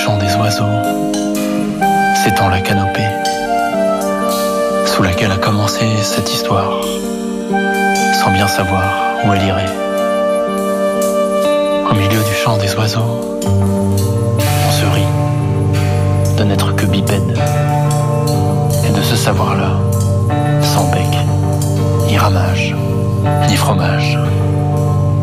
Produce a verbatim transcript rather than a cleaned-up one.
chant des oiseaux s'étend la canopée sous laquelle a commencé cette histoire, sans bien savoir où elle irait. Au milieu du chant des oiseaux, on se rit de n'être que bipède et de ce savoir-là, sans bec, ni ramage, ni fromage.